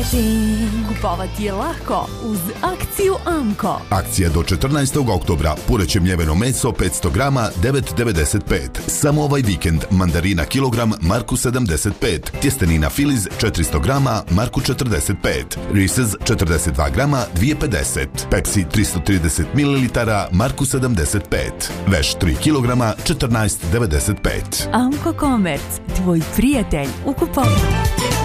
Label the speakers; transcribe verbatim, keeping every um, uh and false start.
Speaker 1: Kupovati je lako uz akciju Amko.
Speaker 2: Akcija do četrnaestog oktobra. Pureće mljeveno meso petsto grama devet devedeset pet. Samo ovaj vikend mandarina kilogram marku sedamdeset pet. Tjestenina Filiz četiristo grama marku četrdeset pet. Reese's četrdeset dva grama dvije pedeset. Pepsi tristo trideset mililitara marku sedamdeset pet. Veš tri kilograma četrnaest devedeset pet.
Speaker 1: Amko Komerc, tvoj prijatelj u kupovini.